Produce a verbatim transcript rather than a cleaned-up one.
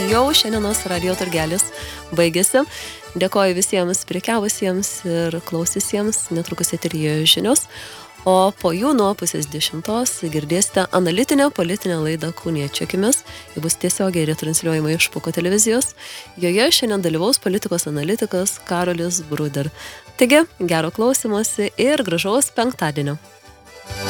jau šiandienos radio turgelis baigėsi. Dėkoju visiems prekiavusiems ir klausysiems, netrukus eteryje žinios. O po jų nuo pusės dešimtos girdėsite analitinę politinę laidą Kauniečių akimis. Ji bus tiesiogiai retransliuojama iš Puko televizijos. Joje šiandien dalyvaus politikos analitikas Karolis Bruder. Taigi, gero klausymosi ir gražaus penktadienio.